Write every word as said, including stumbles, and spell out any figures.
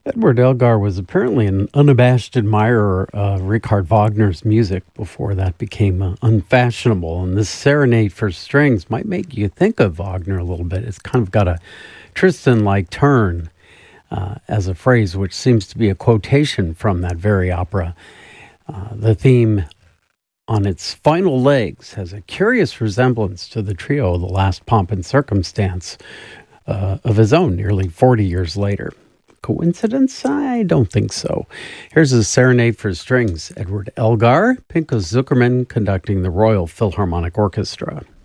Edward Elgar was apparently an unabashed admirer of Richard Wagner's music before that became uh, unfashionable. And this serenade for strings might make you think of Wagner a little bit. It's kind of got a Tristan-like turn uh, as a phrase, which seems to be a quotation from that very opera. Uh, the theme on its final legs has a curious resemblance to the trio The Last Pomp and Circumstance uh, of his own nearly forty years later. Coincidence? I don't think so. Here's a serenade for strings. Edward Elgar, Pinchas Zukerman conducting the Royal Philharmonic Orchestra.